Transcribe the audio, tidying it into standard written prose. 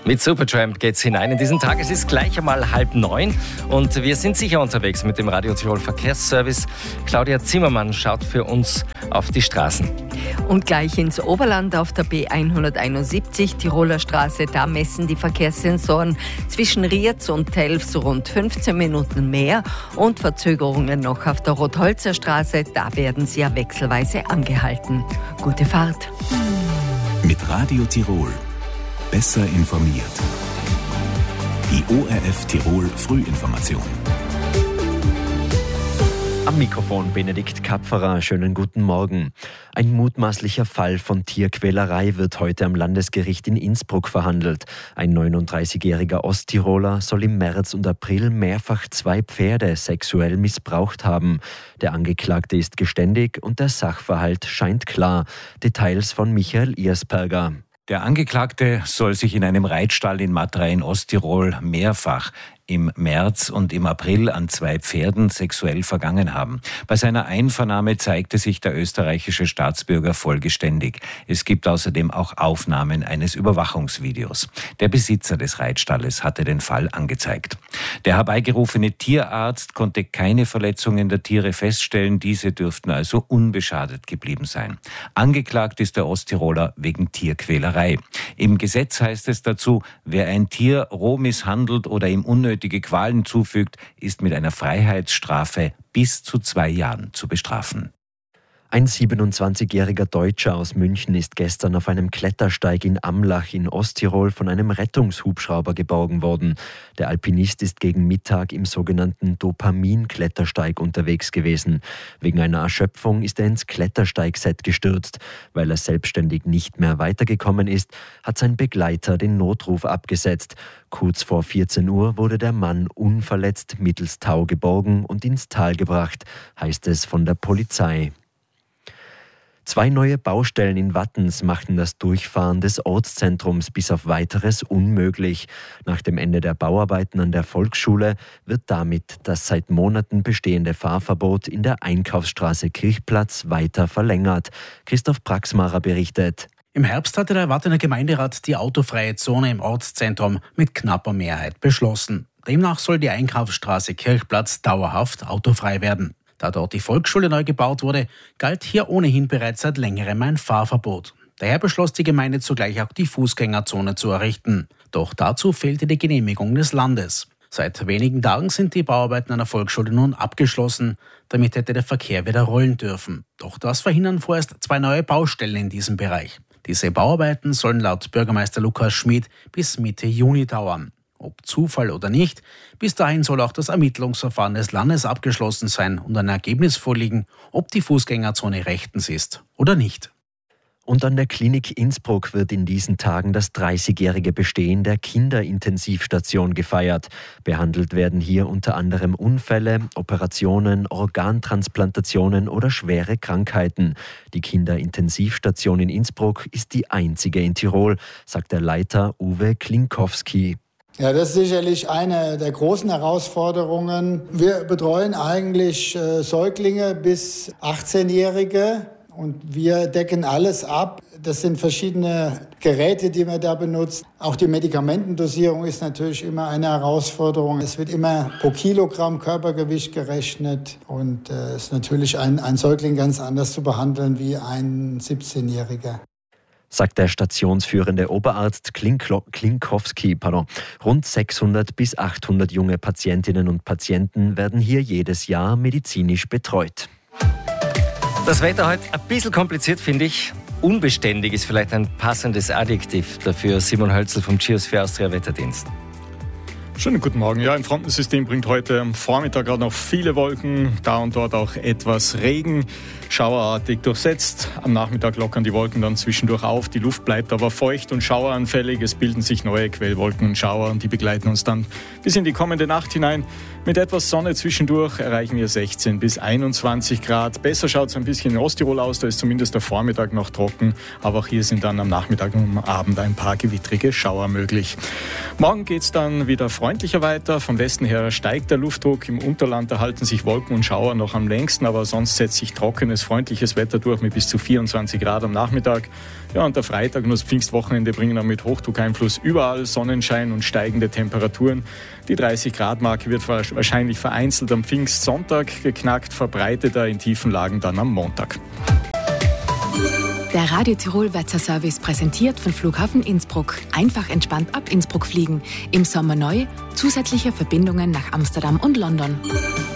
Mit Supertramp geht's hinein in diesen Tag. Es ist gleich einmal 8:30 und wir sind sicher unterwegs mit dem Radio Tirol Verkehrsservice. Claudia Zimmermann schaut für uns auf die Straßen. Und gleich ins Oberland auf der B171 Tiroler Straße. Da messen die Verkehrssensoren zwischen Rietz und Telfs rund 15 Minuten mehr und Verzögerungen noch auf der Rotholzer Straße. Da werden sie ja wechselweise angehalten. Gute Fahrt. Mit Radio Tirol. Besser informiert. Die ORF Tirol Frühinformation. Am Mikrofon Benedikt Kapferer. Schönen guten Morgen. Ein mutmaßlicher Fall von Tierquälerei wird heute am Landesgericht in Innsbruck verhandelt. Ein 39-jähriger Osttiroler soll im März und April mehrfach 2 Pferde sexuell missbraucht haben. Der Angeklagte ist geständig und der Sachverhalt scheint klar. Details von Michael Iersperger. Der Angeklagte soll sich in einem Reitstall in Matra in Osttirol mehrfach im März und im April an 2 Pferden sexuell vergangen haben. Bei seiner Einvernahme zeigte sich der österreichische Staatsbürger vollgeständig. Es gibt außerdem auch Aufnahmen eines Überwachungsvideos. Der Besitzer des Reitstalles hatte den Fall angezeigt. Der herbeigerufene Tierarzt konnte keine Verletzungen der Tiere feststellen. Diese dürften also unbeschadet geblieben sein. Angeklagt ist der Osttiroler wegen Tierquälerei. Im Gesetz heißt es dazu, wer ein Tier roh misshandelt oder ihm unnötige Qualen zufügt, ist mit einer Freiheitsstrafe bis zu 2 Jahren zu bestrafen. Ein 27-jähriger Deutscher aus München ist gestern auf einem Klettersteig in Amlach in Osttirol von einem Rettungshubschrauber geborgen worden. Der Alpinist ist gegen Mittag im sogenannten Dopamin-Klettersteig unterwegs gewesen. Wegen einer Erschöpfung ist er ins Klettersteigset gestürzt. Weil er selbstständig nicht mehr weitergekommen ist, hat sein Begleiter den Notruf abgesetzt. Kurz vor 14 Uhr wurde der Mann unverletzt mittels Tau geborgen und ins Tal gebracht, heißt es von der Polizei. 2 neue Baustellen in Wattens machten das Durchfahren des Ortszentrums bis auf Weiteres unmöglich. Nach dem Ende der Bauarbeiten an der Volksschule wird damit das seit Monaten bestehende Fahrverbot in der Einkaufsstraße Kirchplatz weiter verlängert. Christoph Praxmacher berichtet. Im Herbst hatte der Wattener Gemeinderat die autofreie Zone im Ortszentrum mit knapper Mehrheit beschlossen. Demnach soll die Einkaufsstraße Kirchplatz dauerhaft autofrei werden. Da dort die Volksschule neu gebaut wurde, galt hier ohnehin bereits seit längerem ein Fahrverbot. Daher beschloss die Gemeinde zugleich auch die Fußgängerzone zu errichten. Doch dazu fehlte die Genehmigung des Landes. Seit wenigen Tagen sind die Bauarbeiten an der Volksschule nun abgeschlossen. Damit hätte der Verkehr wieder rollen dürfen. Doch das verhindern vorerst 2 neue Baustellen in diesem Bereich. Diese Bauarbeiten sollen laut Bürgermeister Lukas Schmid bis Mitte Juni dauern. Ob Zufall oder nicht, bis dahin soll auch das Ermittlungsverfahren des Landes abgeschlossen sein und ein Ergebnis vorliegen, ob die Fußgängerzone rechtens ist oder nicht. Und an der Klinik Innsbruck wird in diesen Tagen das 30-jährige Bestehen der Kinderintensivstation gefeiert. Behandelt werden hier unter anderem Unfälle, Operationen, Organtransplantationen oder schwere Krankheiten. Die Kinderintensivstation in Innsbruck ist die einzige in Tirol, sagt der Leiter Uwe Klinkowski. Ja, das ist sicherlich eine der großen Herausforderungen. Wir betreuen eigentlich Säuglinge bis 18-Jährige und wir decken alles ab. Das sind verschiedene Geräte, die man da benutzt. Auch die Medikamentendosierung ist natürlich immer eine Herausforderung. Es wird immer pro Kilogramm Körpergewicht gerechnet und es ist natürlich ein Säugling ganz anders zu behandeln wie ein 17-Jähriger. Sagt der stationsführende Oberarzt Klinkowski. Rund 600 bis 800 junge Patientinnen und Patienten werden hier jedes Jahr medizinisch betreut. Das Wetter heute ein bisschen kompliziert, finde ich. Unbeständig ist vielleicht ein passendes Adjektiv dafür. Simon Hölzel vom Geosphere Austria Wetterdienst. Schönen guten Morgen. Ja, ein Frontensystem bringt heute am Vormittag gerade noch viele Wolken, da und dort auch etwas Regen, schauerartig durchsetzt. Am Nachmittag lockern die Wolken dann zwischendurch auf. Die Luft bleibt aber feucht und schaueranfällig. Es bilden sich neue Quellwolken und Schauer und die begleiten uns dann bis in die kommende Nacht hinein. Mit etwas Sonne zwischendurch erreichen wir 16 bis 21 Grad. Besser schaut es ein bisschen in Osttirol aus, da ist zumindest der Vormittag noch trocken. Aber auch hier sind dann am Nachmittag und am Abend ein paar gewittrige Schauer möglich. Morgen geht es dann wieder freundlicher weiter. Von Westen her steigt der Luftdruck. Im Unterland erhalten sich Wolken und Schauer noch am längsten, aber sonst setzt sich trockenes, freundliches Wetter durch mit bis zu 24 Grad am Nachmittag. Ja, und der Freitag und das Pfingstwochenende bringen dann mit Hochdruckeinfluss überall Sonnenschein und steigende Temperaturen. Die 30-Grad-Marke wird wahrscheinlich vereinzelt am Pfingstsonntag geknackt, verbreiteter in tiefen Lagen dann am Montag. Der Radio Tirol Wetterservice präsentiert von Flughafen Innsbruck. Einfach entspannt ab Innsbruck fliegen. Im Sommer neu, zusätzliche Verbindungen nach Amsterdam und London.